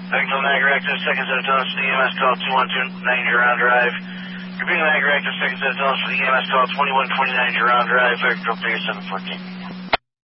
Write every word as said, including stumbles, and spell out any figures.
Vector Niagara Active, second set of tunnels for the E M S call two one two nine Giron Drive. Repeating Niagara Active, second set of tunnels for the E M S call twenty-one twenty-nine Giron Drive, Vector Pier seven fourteen.